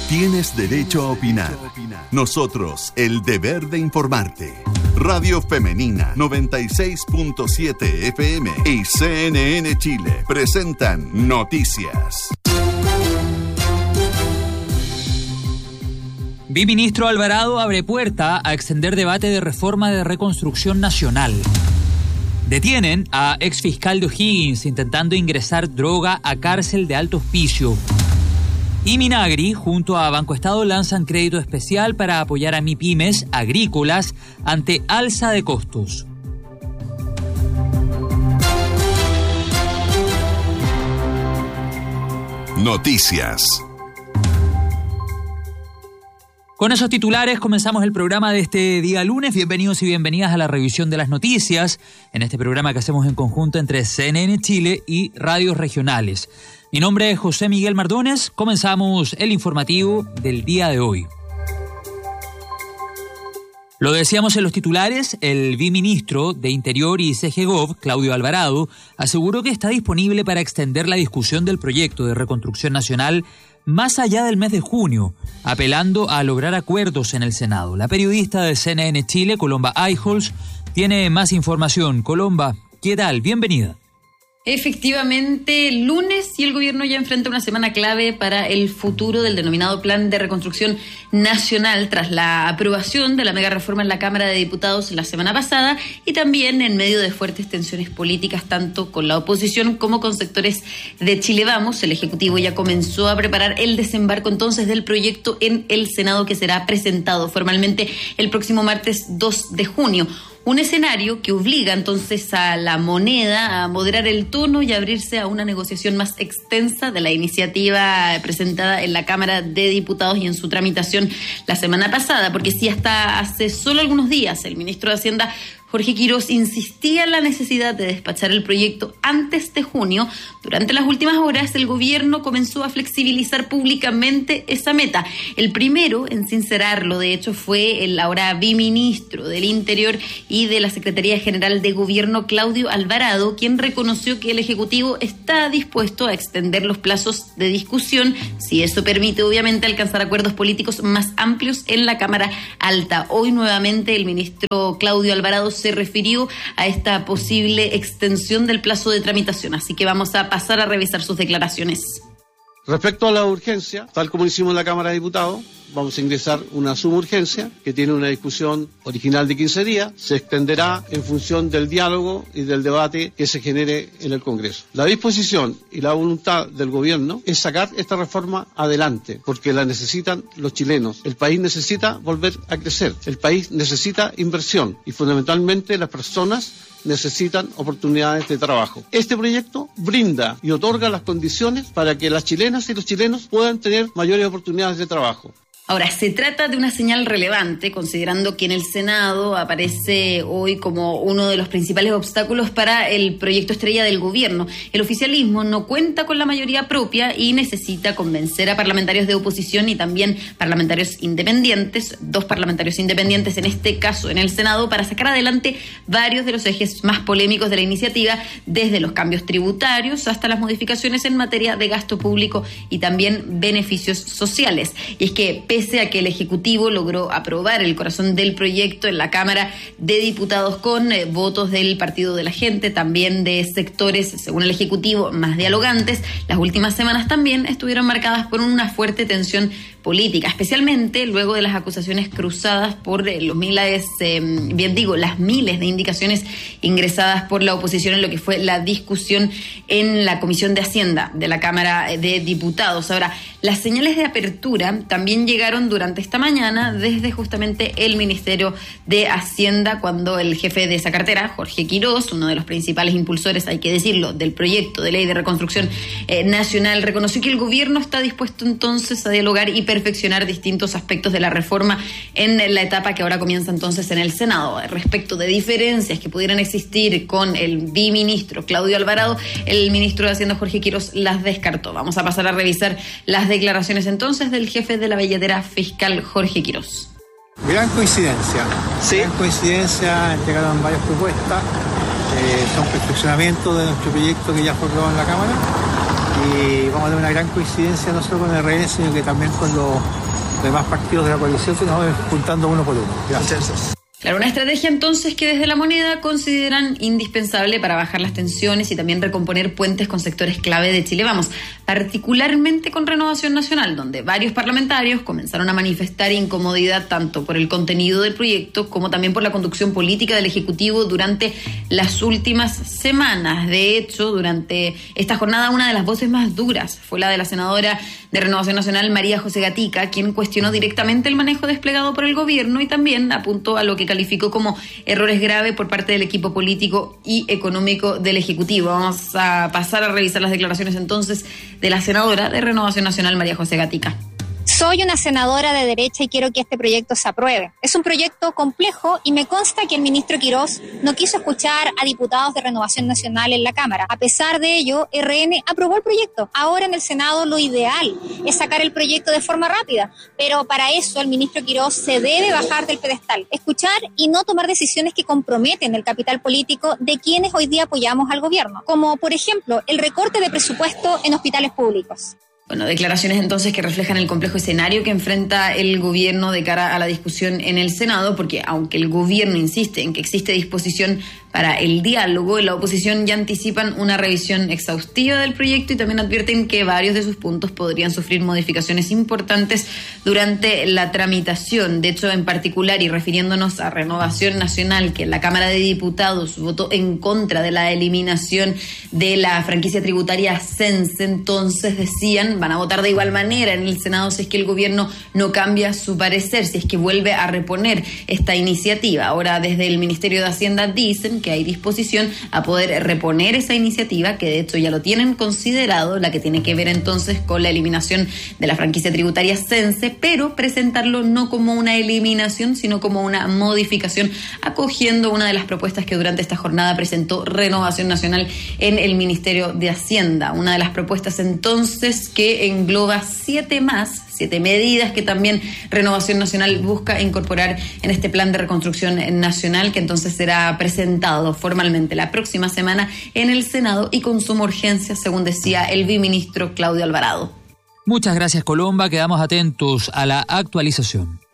Tienes derecho a opinar. Nosotros, el deber de informarte. Radio Femenina 96.7 FM y CNN Chile presentan Noticias. Viceministro Alvarado abre puerta a extender debate de reforma de reconstrucción nacional. Detienen a exfiscal de O'Higgins intentando ingresar droga a cárcel de alto hospicio. Y Minagri, junto a Banco Estado, lanzan crédito especial para apoyar a MIPYMES agrícolas ante alza de costos. Noticias. Con esos titulares comenzamos el programa de este día lunes. Bienvenidos y bienvenidas a la revisión de las noticias, en este programa que hacemos en conjunto entre CNN Chile y radios regionales. Mi nombre es José Miguel Mardones. Comenzamos el informativo del día de hoy. Lo decíamos en los titulares, el viceministro de Interior y CGGOV, Claudio Alvarado, aseguró que está disponible para extender la discusión del proyecto de reconstrucción nacional más allá del mes de junio, apelando a lograr acuerdos en el Senado. La periodista de CNN Chile, Colomba Eichholz, tiene más información. Colomba, ¿qué tal? Bienvenida. Efectivamente, lunes y el gobierno ya enfrenta una semana clave para el futuro del denominado Plan de Reconstrucción Nacional tras la aprobación de la mega reforma en la Cámara de Diputados la semana pasada y también en medio de fuertes tensiones políticas tanto con la oposición como con sectores de Chile Vamos. El Ejecutivo ya comenzó a preparar el desembarco entonces del proyecto en el Senado, que será presentado formalmente el próximo martes 2 de junio. Un escenario que obliga entonces a la moneda a moderar el tono y abrirse a una negociación más extensa de la iniciativa presentada en la Cámara de Diputados y en su tramitación la semana pasada, porque sí, hasta hace solo algunos días el ministro de Hacienda, Jorge Quirós, insistía en la necesidad de despachar el proyecto antes de junio. Durante las últimas horas, el gobierno comenzó a flexibilizar públicamente esa meta. El primero en sincerarlo, de hecho, fue el ahora viceministro del Interior y de la Secretaría General de Gobierno, Claudio Alvarado, quien reconoció que el Ejecutivo está dispuesto a extender los plazos de discusión, si eso permite, obviamente, alcanzar acuerdos políticos más amplios en la Cámara Alta. Hoy, nuevamente, el ministro Claudio Alvarado se refirió a esta posible extensión del plazo de tramitación, así que vamos a pasar a revisar sus declaraciones. Respecto a la urgencia, tal como hicimos en la Cámara de Diputados, vamos a ingresar una suma urgencia que tiene una discusión original de 15 días, se extenderá en función del diálogo y del debate que se genere en el Congreso. La disposición y la voluntad del gobierno es sacar esta reforma adelante, porque la necesitan los chilenos. El país necesita volver a crecer, el país necesita inversión y fundamentalmente las personas necesitan oportunidades de trabajo. Este proyecto brinda y otorga las condiciones para que las chilenas y los chilenos puedan tener mayores oportunidades de trabajo. Ahora, se trata de una señal relevante, considerando que en el Senado aparece hoy como uno de los principales obstáculos para el proyecto estrella del gobierno. El oficialismo no cuenta con la mayoría propia y necesita convencer a parlamentarios de oposición y también parlamentarios independientes, 2 parlamentarios independientes en este caso en el Senado, para sacar adelante varios de los ejes más polémicos de la iniciativa, desde los cambios tributarios hasta las modificaciones en materia de gasto público y también beneficios sociales. Y es que pese a que el Ejecutivo logró aprobar el corazón del proyecto en la Cámara de Diputados con votos del Partido de la Gente, también de sectores, según el Ejecutivo, más dialogantes, las últimas semanas también estuvieron marcadas por una fuerte tensión política, especialmente luego de las acusaciones cruzadas por las miles de indicaciones ingresadas por la oposición en lo que fue la discusión en la Comisión de Hacienda de la Cámara de Diputados. Ahora, las señales de apertura también llegaron durante esta mañana desde justamente el Ministerio de Hacienda, cuando el jefe de esa cartera, Jorge Quirós, uno de los principales impulsores, hay que decirlo, del proyecto de ley de reconstrucción nacional, reconoció que el gobierno está dispuesto entonces a dialogar y perfeccionar distintos aspectos de la reforma en la etapa que ahora comienza entonces en el Senado. Respecto de diferencias que pudieran existir con el viceministro Claudio Alvarado, el ministro de Hacienda, Jorge Quirós, las descartó. Vamos a pasar a revisar las declaraciones entonces del jefe de la billetera fiscal, Jorge Quirós. Gran coincidencia. Sí. Gran coincidencia, llegaron varias propuestas, son perfeccionamientos de nuestro proyecto que ya fue aprobado en la Cámara y vamos a tener una gran coincidencia no solo con el RN, sino que también con los demás partidos de la coalición que nos vamos juntando uno por uno. Gracias. Claro, una estrategia entonces que desde la moneda consideran indispensable para bajar las tensiones y también recomponer puentes con sectores clave de Chile Vamos, particularmente con Renovación Nacional, donde varios parlamentarios comenzaron a manifestar incomodidad tanto por el contenido del proyecto como también por la conducción política del Ejecutivo durante las últimas semanas. De hecho, durante esta jornada una de las voces más duras fue la de la senadora de Renovación Nacional, María José Gatica, quien cuestionó directamente el manejo desplegado por el gobierno y también apuntó a lo que calificó como errores graves por parte del equipo político y económico del Ejecutivo. Vamos a pasar a revisar las declaraciones entonces de la senadora de Renovación Nacional, María José Gatica. Soy una senadora de derecha y quiero que este proyecto se apruebe. Es un proyecto complejo y me consta que el ministro Quirós no quiso escuchar a diputados de Renovación Nacional en la Cámara. A pesar de ello, RN aprobó el proyecto. Ahora en el Senado lo ideal es sacar el proyecto de forma rápida, pero para eso el ministro Quirós se debe bajar del pedestal, escuchar y no tomar decisiones que comprometen el capital político de quienes hoy día apoyamos al gobierno, como por ejemplo el recorte de presupuesto en hospitales públicos. Bueno, declaraciones entonces que reflejan el complejo escenario que enfrenta el gobierno de cara a la discusión en el Senado, porque aunque el gobierno insiste en que existe disposición para el diálogo, la oposición ya anticipan una revisión exhaustiva del proyecto y también advierten que varios de sus puntos podrían sufrir modificaciones importantes durante la tramitación. De hecho, en particular, y refiriéndonos a Renovación Nacional, que en la Cámara de Diputados votó en contra de la eliminación de la franquicia tributaria Sense, entonces decían, van a votar de igual manera en el Senado si es que el gobierno no cambia su parecer, si es que vuelve a reponer esta iniciativa. Ahora, desde el Ministerio de Hacienda dicen que hay disposición a poder reponer esa iniciativa, que de hecho ya lo tienen considerado, la que tiene que ver entonces con la eliminación de la franquicia tributaria Sense, pero presentarlo no como una eliminación, sino como una modificación, acogiendo una de las propuestas que durante esta jornada presentó Renovación Nacional en el Ministerio de Hacienda. Una de las propuestas entonces que engloba 7 medidas que también Renovación Nacional busca incorporar en este plan de reconstrucción nacional, que entonces será presentado formalmente la próxima semana en el Senado y con suma urgencia, según decía el viceministro Claudio Alvarado. Muchas gracias, Colomba. Quedamos atentos a la actualización.